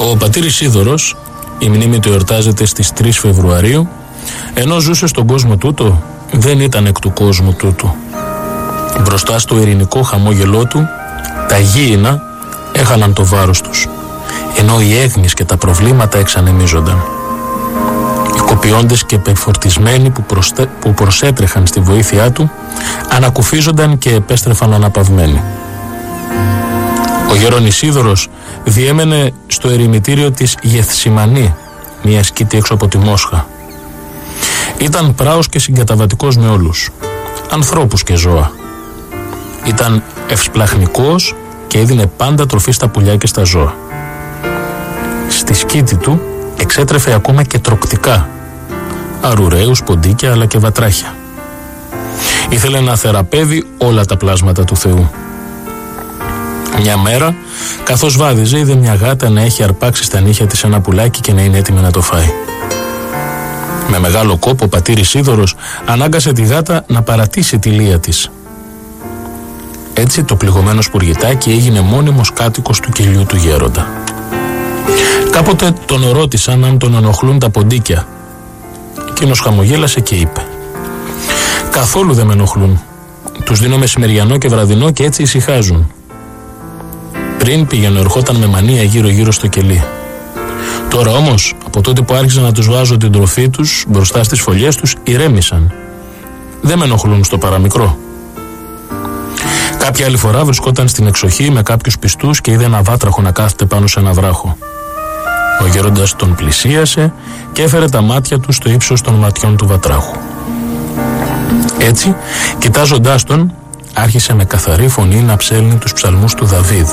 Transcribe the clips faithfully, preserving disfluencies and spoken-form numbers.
Ο πατήρ Σίδωρος, η μνήμη του εορτάζεται στις τρεις Φεβρουαρίου, ενώ ζούσε στον κόσμο τούτο, δεν ήταν εκ του κόσμου τούτου. Μπροστά στο ειρηνικό χαμόγελό του, τα γήινα έχαναν το βάρος τους, ενώ οι έγνοιες και τα προβλήματα εξανεμίζονταν. Οι κοπιώντες και πεφορτισμένοι που, προστε... που προσέτρεχαν στη βοήθειά του, ανακουφίζονταν και επέστρεφαν αναπαυμένοι. Ο γέρον Ισίδωρος διέμενε στο ερημητήριο της Γεθσιμανή, μια σκήτη έξω από τη Μόσχα. Ήταν πράος και συγκαταβατικός με όλους, ανθρώπους και ζώα. Ήταν ευσπλαχνικός και έδινε πάντα τροφή στα πουλιά και στα ζώα. Στη σκήτη του εξέτρεφε ακόμα και τροκτικά, αρουραίους, ποντίκια αλλά και βατράχια. Ήθελε να θεραπεύει όλα τα πλάσματα του Θεού. Μια μέρα, καθώς βάδιζε, είδε μια γάτα να έχει αρπάξει στα νύχια της ένα πουλάκι και να είναι έτοιμη να το φάει. Με μεγάλο κόπο ο πατήρ Ισίδωρος ανάγκασε τη γάτα να παρατήσει τη λία της. Έτσι το πληγωμένο σπουργητάκι έγινε μόνιμος κάτοικος του κελιού του γέροντα. Κάποτε τον ρώτησαν αν τον ενοχλούν τα ποντίκια. Εκείνος χαμογέλασε και είπε: «Καθόλου δεν με ενοχλούν. Τους δίνω μεσημεριανό και βραδινό και έτσι ησυχάζουν». Πριν πήγαινε ερχόταν με μανία γύρω γύρω στο κελί. Τώρα όμως, από τότε που άρχισα να τους βάζω την τροφή τους μπροστά στις φωλιές τους, ηρέμησαν. Δεν με ενοχλούν στο παραμικρό. Κάποια άλλη φορά βρισκόταν στην εξοχή με κάποιους πιστούς και είδε ένα βάτραχο να κάθεται πάνω σε ένα βράχο. Ο γέροντας τον πλησίασε και έφερε τα μάτια του στο ύψος των ματιών του βατράχου. Έτσι, κοιτάζοντάς τον, άρχισε με καθαρή φωνή να ψέλνει τους ψαλμούς του Δαβίδ.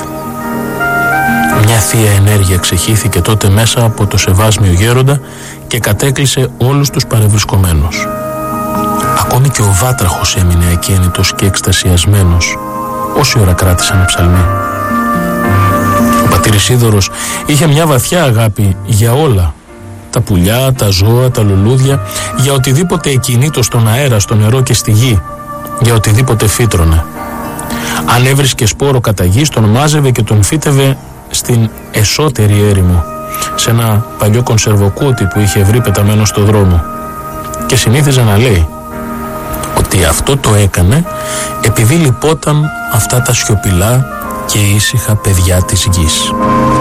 Μια θεία ενέργεια ξεχύθηκε τότε μέσα από το σεβάσμιο γέροντα και κατέκλυσε όλους τους παρευρισκομένους. Ακόμη και ο βάτραχος έμεινε ακίνητος και εκστασιασμένος όση ώρα κράτησαν οι ψαλμοί. Ο πατήρ Ισίδωρος είχε μια βαθιά αγάπη για όλα, τα πουλιά, τα ζώα, τα λουλούδια, για οτιδήποτε εκκινήτο στον αέρα, στο νερό και στη γη, για οτιδήποτε φύτρωνε. Αν έβρισκε σπόρο κατά γης, τον μάζευε και τον φύτευε στην εσώτερη έρημο, σε ένα παλιό κονσερβοκούτι που είχε βρει πεταμένο στο δρόμο, και συνήθιζε να λέει ότι αυτό το έκανε επειδή λυπόταν αυτά τα σιωπηλά και ήσυχα παιδιά της γης.